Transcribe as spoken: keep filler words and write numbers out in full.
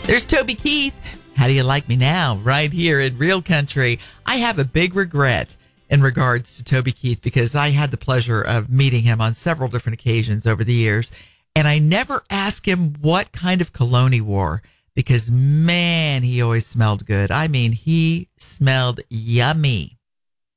There's Toby Keith. How do you like me now? Right here in Real Country. I have a big regret in regards to Toby Keith because I had the pleasure of meeting him on several different occasions over the years. And I never asked him what kind of cologne he wore because, man, he always smelled good. I mean, he smelled yummy.